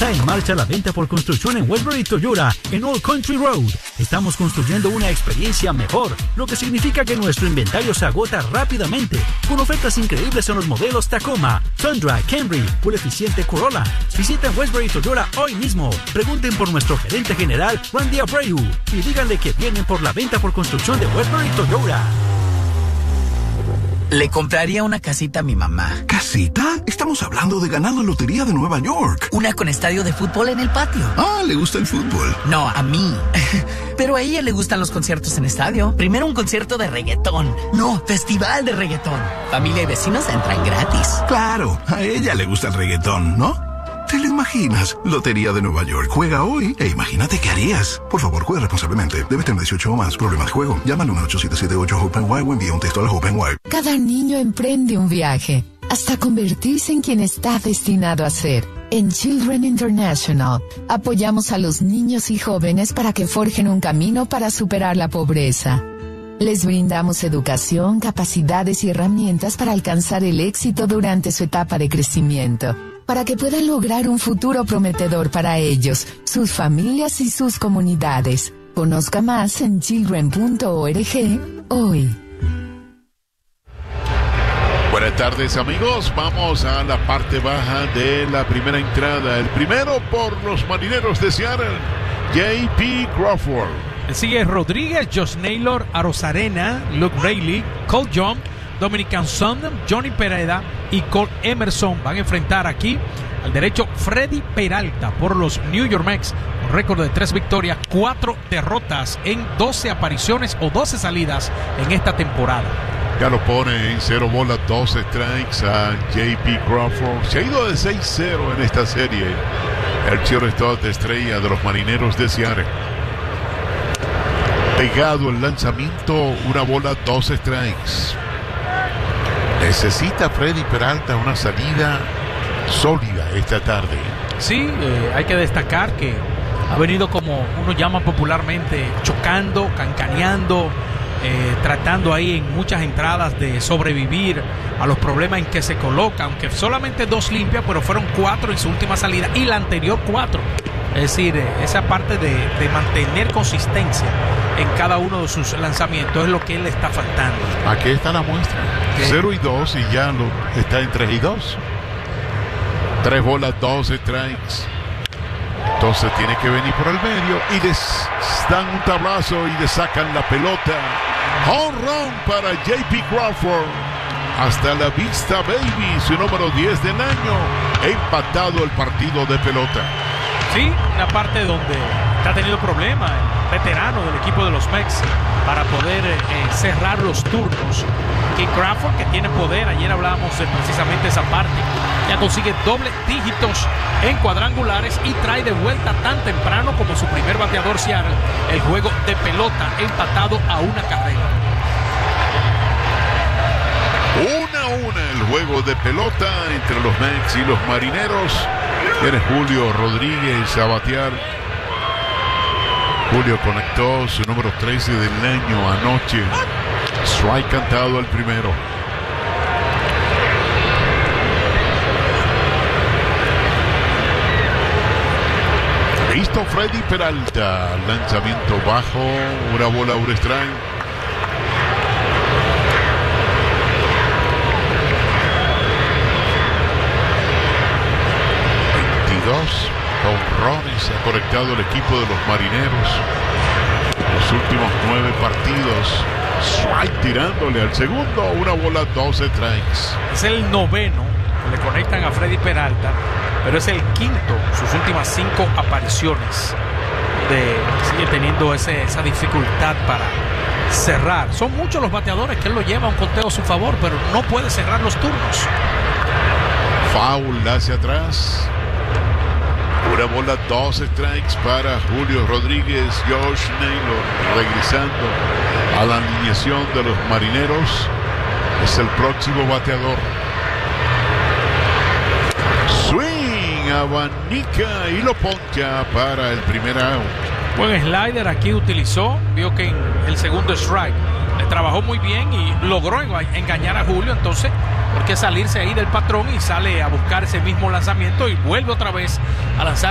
Está en marcha la venta por construcción en Westbury Toyota, en Old Country Road. Estamos construyendo una experiencia mejor, lo que significa que nuestro inventario se agota rápidamente, con ofertas increíbles en los modelos Tacoma, Tundra, Camry o el eficiente Corolla. Visiten Westbury Toyota hoy mismo. Pregunten por nuestro gerente general, Randy Abreu, y díganle que vienen por la venta por construcción de Westbury Toyota. Le compraría una casita a mi mamá. ¿Casita? Estamos hablando de ganar la lotería de Nueva York. Una con estadio de fútbol en el patio. Ah, ¿le gusta el fútbol? No, a mí. Pero a ella le gustan los conciertos en estadio. Primero un concierto de reggaetón. No, festival de reggaetón. Familia y vecinos entran gratis. Claro, a ella le gusta el reggaetón, ¿no? ¿Te lo imaginas? Lotería de Nueva York. Juega hoy e imagínate qué harías. Por favor, juega responsablemente. Debes tener 18 o más. Problemas de juego. Llama al 1-877-8-HOPE-NY o envía un texto a la HOPE-NY. Cada niño emprende un viaje hasta convertirse en quien está destinado a ser. En Children International, apoyamos a los niños y jóvenes para que forjen un camino para superar la pobreza. Les brindamos educación, capacidades y herramientas para alcanzar el éxito durante su etapa de crecimiento, para que puedan lograr un futuro prometedor para ellos, sus familias y sus comunidades. Conozca más en children.org hoy. Buenas tardes, amigos. Vamos a la parte baja de la primera entrada. El primero por los Marineros de Seattle, J.P. Crawford. Sigue Rodríguez, Josh Naylor, Arozarena, Luke Rayleigh, Cole Young, Dominican Sundem, Johnny Pereda y Cole Emerson. Van a enfrentar aquí al derecho Freddy Peralta por los New York Mets. Un récord de 3 victorias, 4 derrotas en 12 apariciones o 12 salidas en esta temporada. Ya lo pone en 0 bolas, 2 strikes a J.P. Crawford. Se ha ido de 6-0 en esta serie. El shortstop de estrella de los Marineros de Seattle. Pegado el lanzamiento, 1 bola, 2 strikes. Necesita Freddy Peralta una salida sólida esta tarde. Sí, hay que destacar que ha venido, como uno llama popularmente, chocando, cancaneando, tratando ahí en muchas entradas de sobrevivir a los problemas en que se coloca, aunque solamente 2 limpias, pero fueron 4 en su última salida y la anterior 4. Es decir, esa parte de mantener consistencia en cada uno de sus lanzamientos es lo que él le está faltando. Aquí está la muestra. 0-2 y ya está en 3-2. 3 bolas, 2 strikes. Entonces tiene que venir por el medio y les dan un tablazo y le sacan la pelota. Home run para J.P. Crawford. Hasta la vista, baby. Su número 10 del año. Empatado el partido de pelota. Sí, la parte donde está teniendo problemas el veterano del equipo de los Mets para poder cerrar los turnos. Que Crawford, que tiene poder, ayer hablábamos de precisamente esa parte, ya consigue doble dígitos en cuadrangulares y trae de vuelta tan temprano como su primer bateador Seattle el juego de pelota, empatado a 1 carrera. 1-1 el juego de pelota entre los Mets y los Marineros. Viene Julio Rodríguez a batear. Julio conectó su número 13 del año anoche. Strike cantado el primero. Listo Freddy Peralta. Lanzamiento bajo. 1 bola, 1 strike. Honrones ha conectado el equipo de los Marineros. Los últimos 9 partidos. Strike tirándole al segundo. 1 bola, 2 strikes. Es el 9º que le conectan a Freddy Peralta, pero es el 5º, sus últimas 5 apariciones. Sigue teniendo esa dificultad para cerrar. Son muchos los bateadores que él lo lleva a un conteo a su favor, pero no puede cerrar los turnos. Foul hacia atrás. 1 bola, 2 strikes para Julio Rodríguez. Josh Naylor regresando a la alineación de los Marineros. Es el próximo bateador. Swing, abanica y lo poncha para el primer out. Buen slider aquí utilizó. Vio que en el segundo strike le trabajó muy bien y logró engañar a Julio. Entonces, ¿por qué salirse ahí del patrón? Y sale a buscar ese mismo lanzamiento y vuelve otra vez a lanzar